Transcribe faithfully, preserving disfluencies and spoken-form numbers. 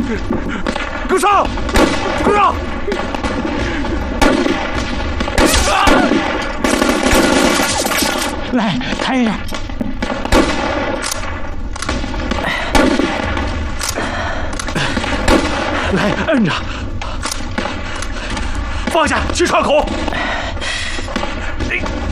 跟上，跟上！ 来，开着。 来，摁着。放下，去窗口。哎。